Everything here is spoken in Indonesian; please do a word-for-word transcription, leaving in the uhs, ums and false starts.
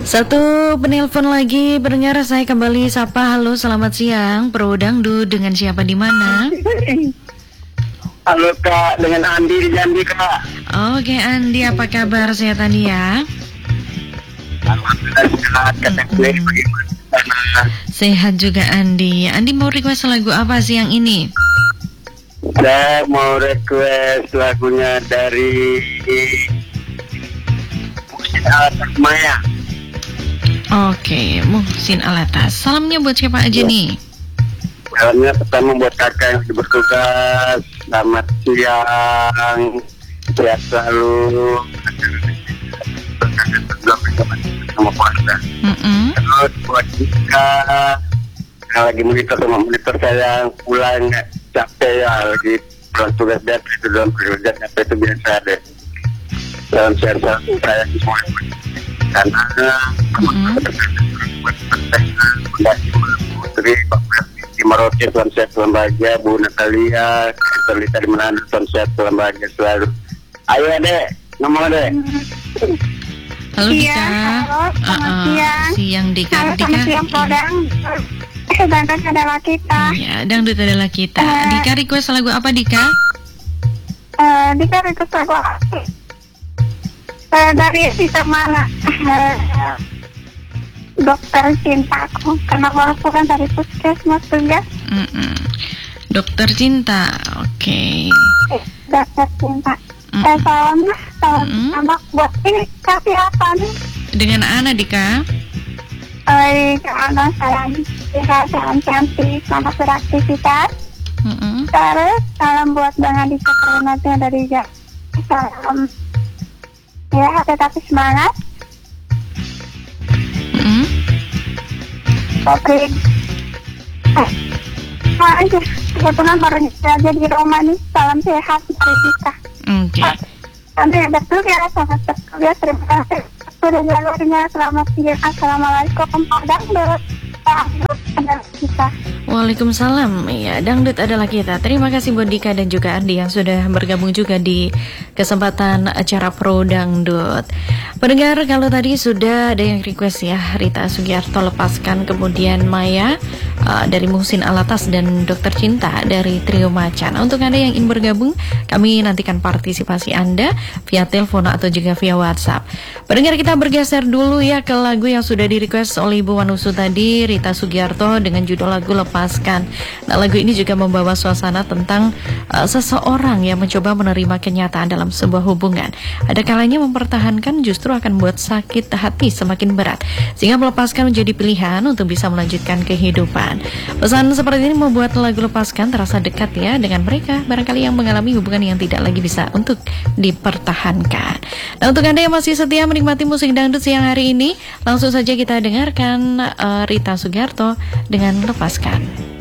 Satu penelpon lagi, pendengar saya kembali sapa. Halo, selamat siang. Pro Dangdut, dengan siapa di mana? Halo Kak, dengan Andi di Jambi Kak. Oke Andi, apa kabar? Sehat Andi ya? Alhamdulillah sehat. Kata gue bagaimana? Sehat juga Andi. Andi mau request lagu apa siang ini? Saya mau request lagunya dari Muhsin Alatas Maya. Oke, Muhsin Alatas. Salamnya buat siapa aja nih? Salamnya pertama buat kakak yang sudah bertugas. Selamat siang, sehat selalu. Sama puasa. Mm-mm. Terus buat Dika yang lagi monitor sama monitor saya yang pulang capek ya, lagi pulang tugas dan itu dalam kerja capek itu biasa deh. Dalam sehat selalu saya semua karena Putri di Maroke Tuan Sehat Tuan Bahagia, Bu Natalia Terlita di Manado Tuan Sehat Tuan Bahagia selalu. Ayo dek, ngomong dek. Halo Dika. Halo, selamat Uh-uh. siang. Siang Dika. Halo, Dika. selamat siang Podang. Sedangkan adalah kita. Iya, Dangdut adalah kita. Eh. Dika request lagu apa Dika? Eh, Dika request lagu apa? Eh, dari sisa mana? Eh, Dokter Cintaku. Karena aku kan dari puskesmas tugas. Mm-mm. Dokter Cinta. Oke. Eh, Dokter Cinta. Mm-mm. Eh, salamnya, salam Mm-mm. anak buat ini kasih apa nih? Dengan Ana Dika. Eh, karena salam, salam cantik, selamat beraktivitas. Mm-mm. Terus salam buat Bang Adi Cakranatnya dari Jak. Salam ya, tetap semangat. Mm-mm. Oke. Eh, nah, aja kebetulan baru aja di Roma nih. Salam sehat dari kita. Oke. Nanti betul ya, selamat bertugas. Terima kasih sudah jalurnya. Selamat siang. Assalamualaikum. Dangdut. Dangdut adalah kita. Waalaikumsalam. Ya, Dangdut adalah kita. Terima kasih buat Dika dan juga Andi yang sudah bergabung juga di kesempatan acara Pro Dangdut. Pendengar, kalau tadi sudah ada yang request ya, Rita Sugiarto Lepaskan, kemudian Maya uh, dari Muhsin Alatas dan Dokter Cinta dari Trio Macan. Untuk Anda yang ingin bergabung, kami nantikan partisipasi Anda via telepon atau juga via WhatsApp. Pendengar, kita bergeser dulu ya ke lagu yang sudah di request oleh Ibu Wanusu tadi, Rita Sugiarto dengan judul lagu Lepaskan. Nah, lagu ini juga membawa suasana tentang uh, seseorang yang mencoba menerima kenyataan dalam sebuah hubungan. Ada kalanya mempertahankan justru akan membuat sakit hati semakin berat, sehingga melepaskan menjadi pilihan untuk bisa melanjutkan kehidupan. Pesan seperti ini membuat lagu Lepaskan terasa dekat ya dengan mereka barangkali yang mengalami hubungan yang tidak lagi bisa untuk dipertahankan. Nah, untuk Anda yang masih setia menikmati musik dangdut siang hari ini, langsung saja kita dengarkan uh, Rita Sugiarto dengan Lepaskan.